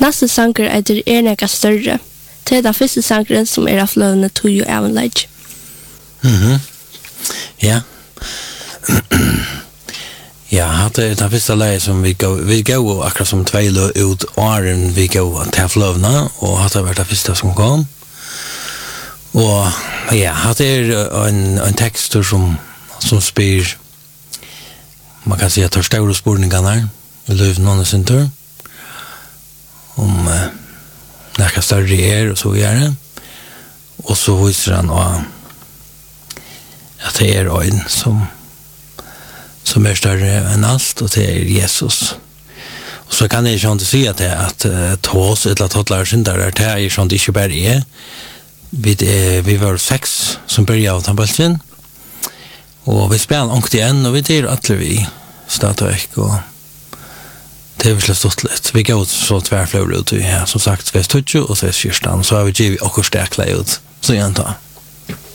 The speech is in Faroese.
Nästa sanger är det ernäga större. Det är den första sangren som är av flövande tog och även lägg. Ja. Ja, det är den första läget som vi går akkurat som 2 ut åren vi går till flövna och det har varit det första som kom. Och ja, det är en text som spyr, man kan säga, tar stora spårningarna i livet någon sin tur. Om näka större är och så vidare. Och så visar han att det är en som är större än allt, och det är Jesus. Och så kan jag inte säga att tås eller tåtlar syndare, det är sånt inte bara är. Vi var 6 som började av Tambalsen. Och vi spelar ångt igen, och vi tar alla vi statuäck, och det är väl stått lätt. Vi går så tvärflor ut i här, som sagt, Sves 20 och Sves 14, så har vi givet och stäkla ut. Så jag antar.